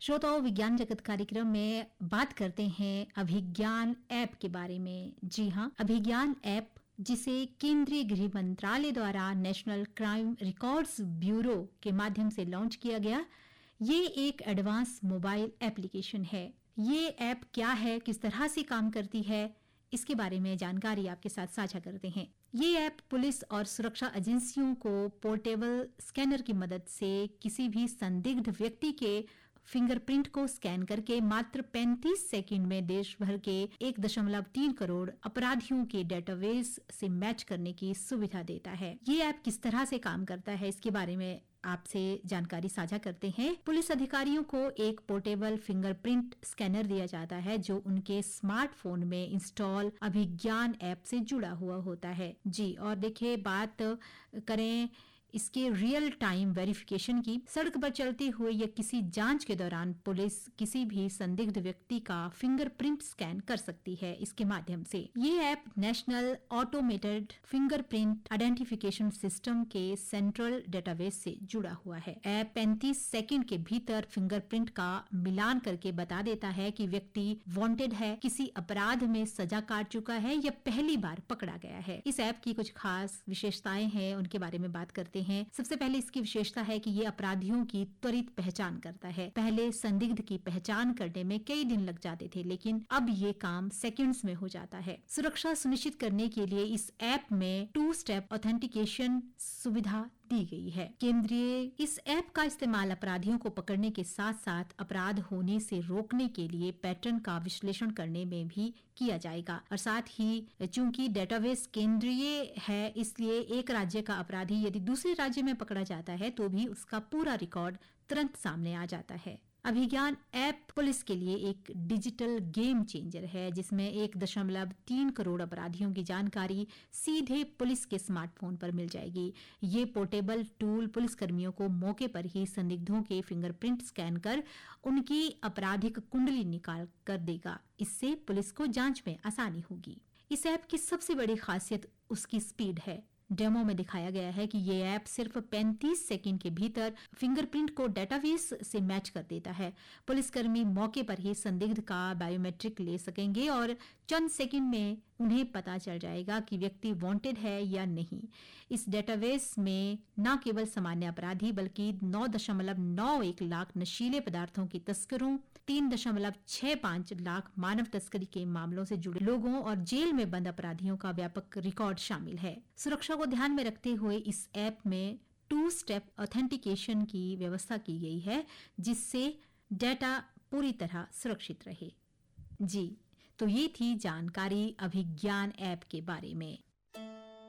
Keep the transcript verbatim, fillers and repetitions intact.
श्रोताओं, विज्ञान जगत कार्यक्रम में बात करते हैं अभिज्ञान ऐप के बारे में। जी हाँ, अभिज्ञान ऐप, जिसे केंद्रीय गृह मंत्रालय द्वारा नेशनल क्राइम रिकॉर्ड्स ब्यूरो के माध्यम से लॉन्च किया गया, ये एक एडवांस मोबाइल एप्लीकेशन है। ये ऐप क्या है, किस तरह से काम करती है, इसके बारे में जानकारी आपके साथ साझा करते हैं। ये ऐप पुलिस और सुरक्षा एजेंसियों को पोर्टेबल स्कैनर की मदद से किसी भी संदिग्ध व्यक्ति के फिंगरप्रिंट को स्कैन करके मात्र पैंतीस सेकंड में देश भर के एक दशमलव तीन करोड़ अपराधियों के डेटाबेस से मैच करने की सुविधा देता है। ये ऐप किस तरह से काम करता है, इसके बारे में आपसे जानकारी साझा करते हैं। पुलिस अधिकारियों को एक पोर्टेबल फिंगरप्रिंट स्कैनर दिया जाता है जो उनके स्मार्टफोन में इंस्टॉल अभिज्ञान ऐप से जुड़ा हुआ होता है। जी, और देखिए, बात करें इसके रियल टाइम वेरिफिकेशन की। सड़क पर चलते हुए या किसी जांच के दौरान पुलिस किसी भी संदिग्ध व्यक्ति का फिंगरप्रिंट स्कैन कर सकती है इसके माध्यम से। ये app national automated fingerprint identification system के सेंट्रल डेटाबेस से जुड़ा हुआ है। ऐप पैंतीस सेकंड के भीतर फिंगरप्रिंट का मिलान करके बता देता है कि व्यक्ति वांटेड है, किसी अपराध में सजा काट चुका है या पहली बार पकड़ा गया है। इस ऐप की कुछ खास विशेषताएं हैं, उनके बारे में बात करते हैं। सबसे पहले इसकी विशेषता है कि ये अपराधियों की त्वरित पहचान करता है। पहले संदिग्ध की पहचान करने में कई दिन लग जाते थे, लेकिन अब ये काम सेकंड्स में हो जाता है। सुरक्षा सुनिश्चित करने के लिए इस ऐप में टू स्टेप ऑथेंटिकेशन सुविधा दी गई है। केंद्रीय इस ऐप का इस्तेमाल अपराधियों को पकड़ने के साथ साथ अपराध होने से रोकने के लिए पैटर्न का विश्लेषण करने में भी किया जाएगा। और साथ ही चूंकि डेटाबेस केंद्रीय है, इसलिए एक राज्य का अपराधी यदि दूसरे राज्य में पकड़ा जाता है तो भी उसका पूरा रिकॉर्ड तुरंत सामने आ जाता है। अभिज्ञान ऐप पुलिस के लिए एक डिजिटल गेम चेंजर है, जिसमें एक दशमलव तीन करोड़ अपराधियों की जानकारी सीधे पुलिस के स्मार्टफोन पर मिल जाएगी। ये पोर्टेबल टूल पुलिसकर्मियों को मौके पर ही संदिग्धों के फिंगरप्रिंट स्कैन कर उनकी आपराधिक कुंडली निकाल कर देगा। इससे पुलिस को जांच में आसानी होगी। इस ऐप की सबसे बड़ी खासियत उसकी स्पीड है। डेमो में दिखाया गया है कि ये ऐप सिर्फ पैंतीस सेकंड के भीतर फिंगरप्रिंट को डेटाबेस से मैच कर देता है। पुलिसकर्मी मौके पर ही संदिग्ध का बायोमेट्रिक ले सकेंगे और चंद सेकंड में उन्हें पता चल जाएगा कि व्यक्ति वांटेड है या नहीं। इस डेटाबेस में न केवल सामान्य अपराधी बल्कि नौ दशमलव नौ एक लाख नशीले पदार्थों की तस्करों, तीन दशमलव छह पाँच लाख मानव तस्करी के मामलों से जुड़े लोगों और जेल में बंद अपराधियों का व्यापक रिकॉर्ड शामिल है। सुरक्षा को ध्यान में रखते हुए इस ऐप में टू स्टेप ऑथेंटिकेशन की व्यवस्था की गई है, जिससे डेटा पूरी तरह सुरक्षित रहे। जी, तो ये थी जानकारी अभिज्ञान ऐप के बारे में।